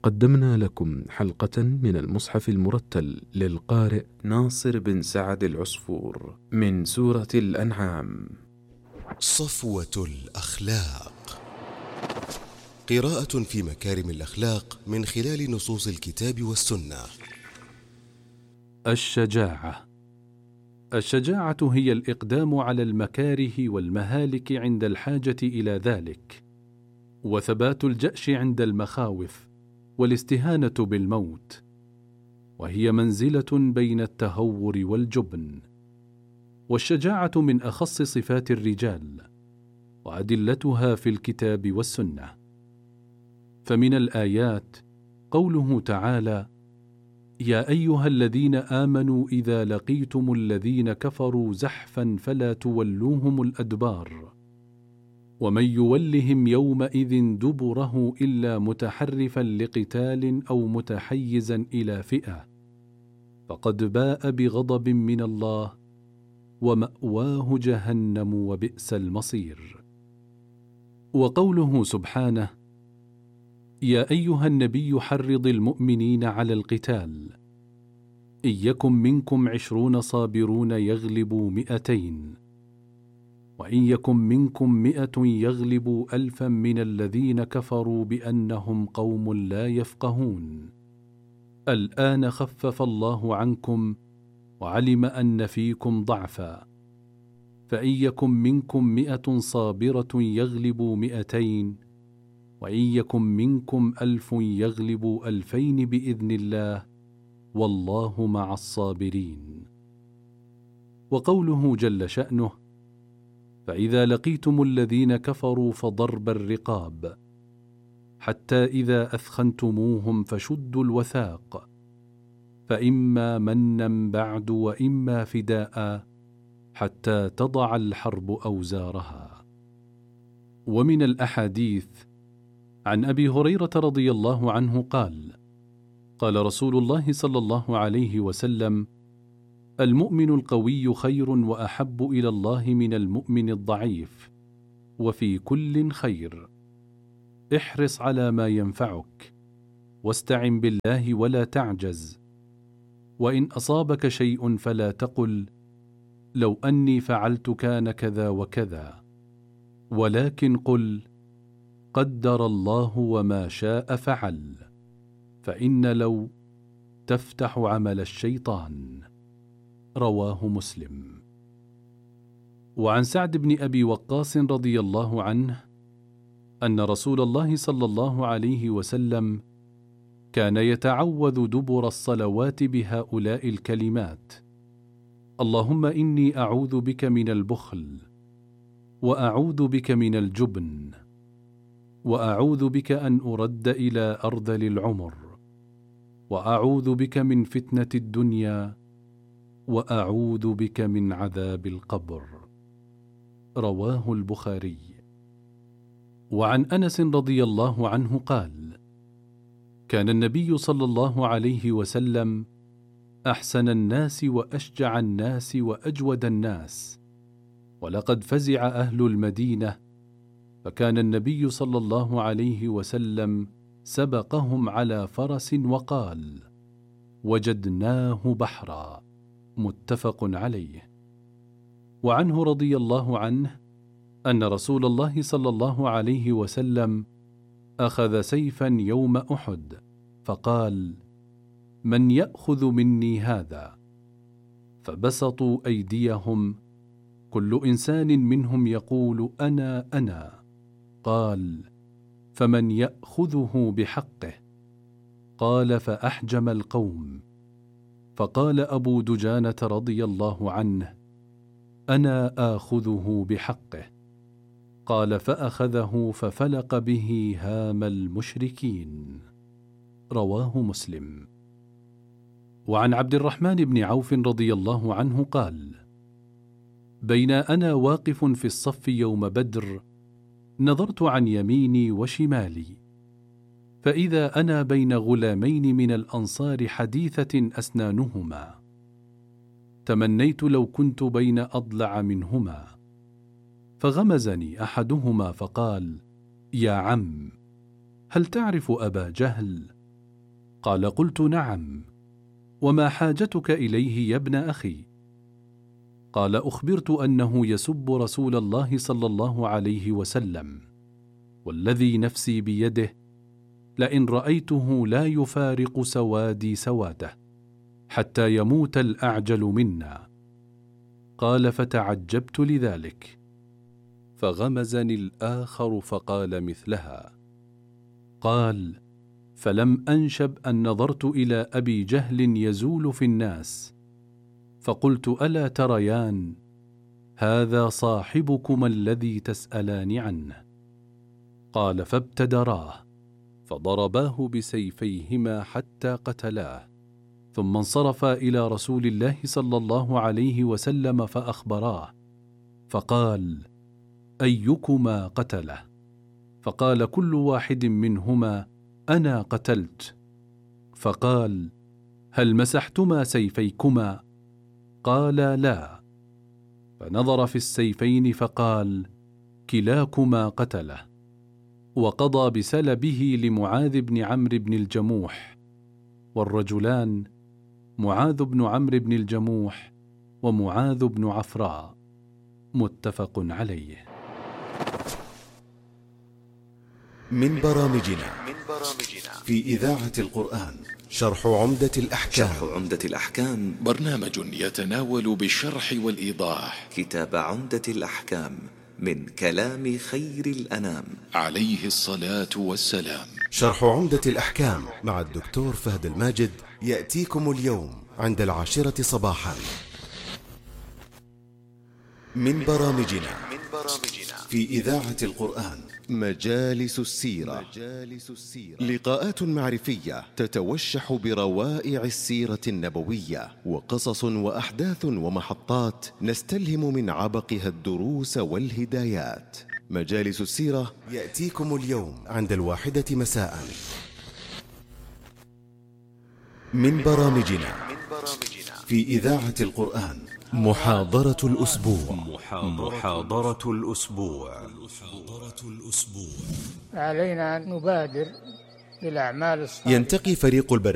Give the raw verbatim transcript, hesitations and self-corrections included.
قدمنا لكم حلقة من المصحف المرتل للقارئ ناصر بن سعد العصفور من سورة الأنعام. صفوة الأخلاق، قراءة في مكارم الأخلاق من خلال نصوص الكتاب والسنة. الشجاعة. الشجاعة هي الإقدام على المكاره والمهالك عند الحاجة إلى ذلك، وثبات الجأش عند المخاوف، والاستهانة بالموت، وهي منزلة بين التهور والجبن. والشجاعة من أخص صفات الرجال، وأدلتها في الكتاب والسنة. فمن الآيات قوله تعالى: يا أيها الذين آمنوا إذا لقيتم الذين كفروا زحفا فلا تولوهم الأدبار، ومن يولهم يومئذ دبره إلا متحرفا لقتال أو متحيزا إلى فئة فقد باء بغضب من الله ومأواه جهنم وبئس المصير. وقوله سبحانه: يا أيها النبي حرض المؤمنين على القتال، إن يكن منكم عشرون صابرون يغلبوا مئتين، وإن يكن منكم مئة يغلبوا ألفا من الذين كفروا بأنهم قوم لا يفقهون. الآن خفف الله عنكم وعلم أن فيكم ضعفا، فإن يكن منكم مئة صابرة يغلبوا مئتين، وإن يكن منكم ألف يغلبوا ألفين بإذن الله والله مع الصابرين. وقوله جل شأنه: فإذا لقيتم الذين كفروا فضرب الرقاب حتى إذا أثخنتموهم فشدوا الوثاق، فإما منا بعد وإما فداء حتى تضع الحرب أوزارها. ومن الأحاديث عن أبي هريرة رضي الله عنه قال: قال رسول الله صلى الله عليه وسلم: المؤمن القوي خير وأحب إلى الله من المؤمن الضعيف، وفي كل خير. احرص على ما ينفعك، واستعن بالله ولا تعجز، وإن أصابك شيء فلا تقل لو أني فعلت كان كذا وكذا، ولكن قل قدر الله وما شاء فعل، فإن لو تفتح عمل الشيطان. رواه مسلم. وعن سعد بن أبي وقاص رضي الله عنه أن رسول الله صلى الله عليه وسلم كان يتعوذ دبر الصلوات بهؤلاء الكلمات: اللهم إني أعوذ بك من البخل، وأعوذ بك من الجبن، وأعوذ بك أن أرد إلى أرذل العمر، وأعوذ بك من فتنة الدنيا، وأعوذ بك من عذاب القبر. رواه البخاري. وعن أنس رضي الله عنه قال: كان النبي صلى الله عليه وسلم أحسن الناس وأشجع الناس وأجود الناس، ولقد فزع أهل المدينة، فكان النبي صلى الله عليه وسلم سبقهم على فرس وقال: وجدناه بحرا. متفق عليه. وعنه رضي الله عنه أن رسول الله صلى الله عليه وسلم أخذ سيفا يوم أحد فقال: من يأخذ مني هذا؟ فبسطوا أيديهم، كل إنسان منهم يقول أنا أنا. قال: فمن يأخذه بحقه؟ قال: فأحجم القوم. فقال أبو دجانة رضي الله عنه: أنا آخذه بحقه. قال: فأخذه ففلق به هام المشركين. رواه مسلم. وعن عبد الرحمن بن عوف رضي الله عنه قال: بين أنا واقف في الصف يوم بدر نظرت عن يميني وشمالي، فإذا أنا بين غلامين من الأنصار حديثة أسنانهما، تمنيت لو كنت بين أضلع منهما، فغمزني أحدهما فقال: يا عم، هل تعرف أبا جهل؟ قال: قلت: نعم. وما حاجتك إليه يا ابن أخي؟ قال: أخبرت أنه يسب رسول الله صلى الله عليه وسلم، والذي نفسي بيده لئن رأيته لا يفارق سوادي سواده حتى يموت الأعجل منا. قال: فتعجبت لذلك، فغمزني الآخر فقال مثلها. قال: فلم أنشب أن نظرت إلى أبي جهل يزول في الناس، فقلت: ألا تريان هذا صاحبكما الذي تسألان عنه؟ قال: فابتدراه فضرباه بسيفيهما حتى قتلاه، ثم انصرفا إلى رسول الله صلى الله عليه وسلم فأخبراه، فقال: أيكما قتله؟ فقال كل واحد منهما: أنا قتلت. فقال: هل مسحتما سيفيكما؟ قالا: لا. فنظر في السيفين فقال: كلاكما قتله. وقضى بسلبه لمعاذ بن عمرو بن الجموح، والرجلان معاذ بن عمرو بن الجموح ومعاذ بن عفراء. متفق عليه. من برامجنا في إذاعة القرآن شرح عمدة الأحكام. شرح عمدة الأحكام برنامج يتناول بالشرح والإيضاح كتاب عمدة الأحكام من كلام خير الأنام عليه الصلاة والسلام. شرح عمدة الأحكام مع الدكتور فهد الماجد يأتيكم اليوم عند العاشرة صباحا. من برامجنا في إذاعة القرآن مجالس السيرة، لقاءات معرفية تتوشح بروائع السيرة النبوية، وقصص وأحداث ومحطات نستلهم من عبقها الدروس والهدايات. مجالس السيرة يأتيكم اليوم عند الواحدة مساء. من برامجنا في إذاعة القرآن محاضرة الأسبوع. محاضرة الأسبوع. علينا أن نبادر بالأعمال الصالحة. ينتقي فريق البرنامج